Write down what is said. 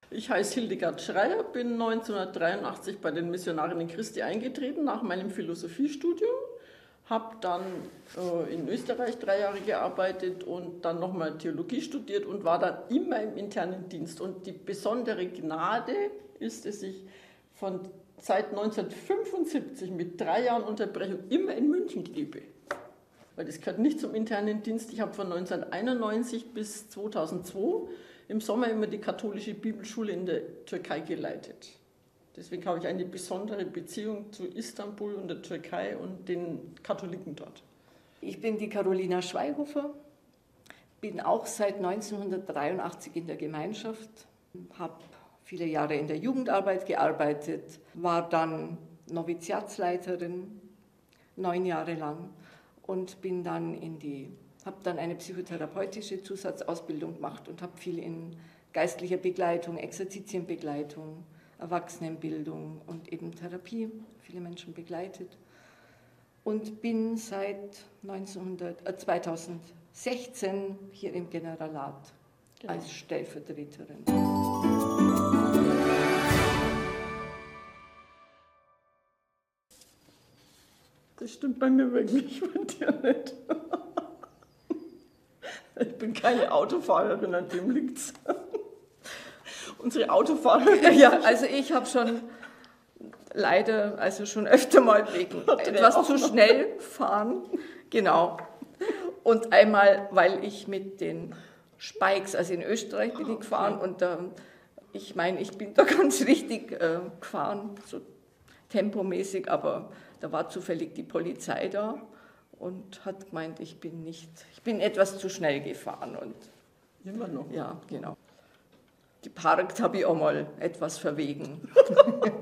Ich heiße Hildegard Schreier, bin 1983 bei den Missionarinnen Christi eingetreten nach meinem Philosophiestudium, habe dann in Österreich 3 Jahre gearbeitet und dann nochmal Theologie studiert und war dann immer im internen Dienst. Und die besondere Gnade ist, dass ich seit 1975 mit 3 Jahren Unterbrechung immer in München lebe. Weil das gehört nicht zum internen Dienst. Ich habe von 1991 bis 2002 im Sommer immer die katholische Bibelschule in der Türkei geleitet. Deswegen habe ich eine besondere Beziehung zu Istanbul und der Türkei und den Katholiken dort. Ich bin die Carolina Schweihofer, bin auch seit 1983 in der Gemeinschaft, habe viele Jahre in der Jugendarbeit gearbeitet, war dann Noviziatsleiterin 9 Jahre lang und bin dann habe dann eine psychotherapeutische Zusatzausbildung gemacht und habe viel in geistlicher Begleitung, Exerzitienbegleitung, Erwachsenenbildung und eben Therapie, viele Menschen begleitet. Und bin seit 2016 hier im Generalat als Stellvertreterin. Das stimmt bei mir wirklich, bei dir nicht. Ich bin keine Autofahrerin, an dem liegt's. Unsere Autofahrerin. Ja, also ich habe schon leider schon öfter mal wegen etwas zu schnell fahren. Genau. Und einmal, weil ich mit den Spikes, also in Österreich bin ich gefahren und ich meine, ich bin da ganz richtig gefahren, so tempomäßig, aber da war zufällig die Polizei da und hat gemeint, ich bin etwas zu schnell gefahren. Und immer noch. Ja, genau. Geparkt habe ich auch mal etwas verwegen.